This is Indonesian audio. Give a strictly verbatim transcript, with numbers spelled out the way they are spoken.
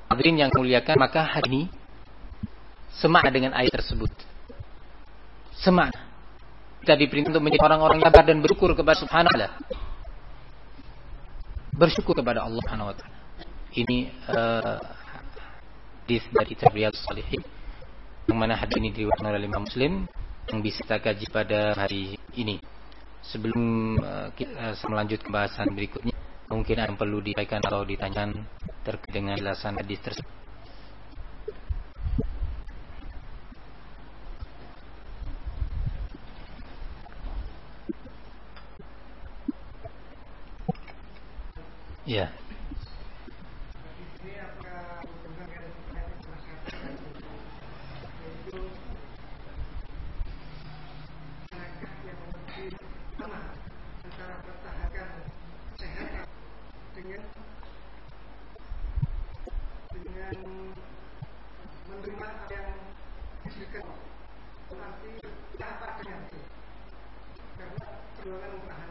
Hadirin yang muliakan, maka hari ini semakna dengan ayat tersebut. Semakna. Kita diperintah untuk menjadi orang-orang yang sabar dan bersyukur kepada Subhanahu wa taala. Bersyukur kepada Allah Subhanahu wa taala. Ini uh, hadis dari Riyadhus Shalihin yang mana hadis ini diriwayatkan oleh Imam Muslim yang bisa kita kaji pada hari ini. Sebelum uh, kita uh, melanjutkan bahasan berikutnya, mungkin ada yang perlu disampaikan atau ditanyakan terkait dengan jelasan hadis tersebut. Ya. Nanti apa dengan itu? Karena perjuangan